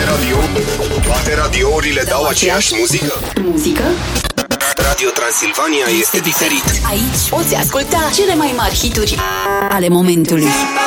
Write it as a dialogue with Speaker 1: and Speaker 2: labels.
Speaker 1: radio? Toate radiourile dau aceeași muzică?
Speaker 2: Muzică?
Speaker 1: Radio Transilvania este diferit.
Speaker 2: Aici poți asculta cele mai mari hituri ale momentului.